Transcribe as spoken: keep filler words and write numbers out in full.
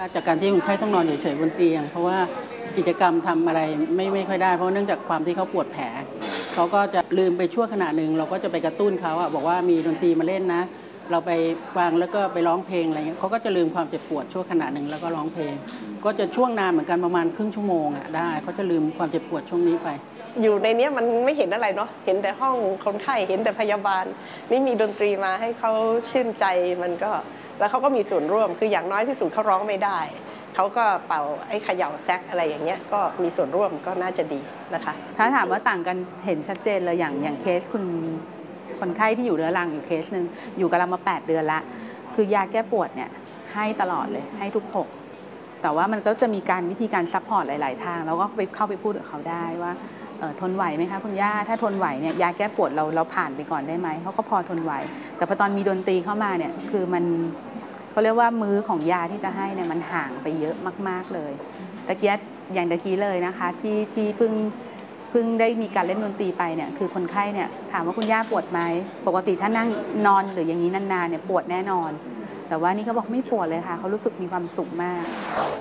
จากการที่คนไข้ต้องนอนเฉยๆบนเตียงเพราะว่ากิจกรรมทำอะไรไม่ไม่ค่อยได้เพราะเนื่องจากความที่เขาปวดแผลเขาก็จะลืมไปชั่วขณะหนึ่งเราก็จะไปกระตุ้นเขาอะบอกว่ามีดนตรีมาเล่นนะเราไปฟังแล้วก็ไปร้องเพลงอะไรเงี้ยเขาก็จะลืมความเจ็บปวดชั่วขณะหนึ่งแล้วก็ร้องเพลงก็จะช่วงนานเหมือนกันประมาณครึ่งชั่วโมงอะได้เขาจะลืมความเจ็บปวดช่วงนี้ไปอยู่ในนี้มันไม่เห็นอะไรเนาะเห็นแต่ห้องคนไข้เห็นแต่พยาบาลนี่มีดนตรีมาให้เขาชื่นใจมันก็แล้วเขาก็มีส่วนร่วมคืออย่างน้อยที่สุดเขาร้องไม่ได้เขาก็เป่าไอ้เขย่าแซกอะไรอย่างเงี้ยก็มีส่วนร่วมก็น่าจะดีนะคะถ้าถามว่าต่างกันเห็นชัดเจนเลยอย่างอย่างเคสคุณคนไข้ที่อยู่เรื้อรังอยู่เคสหนึ่งอยู่กับเรามาแปดเดือนละคือยาแก้ปวดเนี่ยให้ตลอดเลยให้ทุกหกแต่ว่ามันก็จะมีการวิธีการซัพพอร์ตหลายๆทางแล้วก็ไปเข้าไปพูดกับเขาได้ว่าทนไหวไหมคะคุณย่าถ้าทนไหวเนี่ยยาแก้ปวดเราเราผ่านไปก่อนได้ไหมเขาก็พอทนไหวแต่พอตอนมีดนตรีเข้ามาเนี่ยคือมันเขาเรียกว่ามื้อของยาที่จะให้เนี่ยมันห่างไปเยอะมากๆเลยตะเกียบอย่างตะกี้เลยนะคะที่ที่เพิ่งเพิ่งได้มีการเล่นดนตรีไปเนี่ยคือคนไข้เนี่ยถามว่าคุณย่าปวดไหมปกติถ้านั่งนอนหรืออย่างนี้นานๆเนี่ยปวดแน่นอนแต่ว่านี่เขาบอกไม่ปวดเลยค่ะเขารู้สึกมีความสุขมาก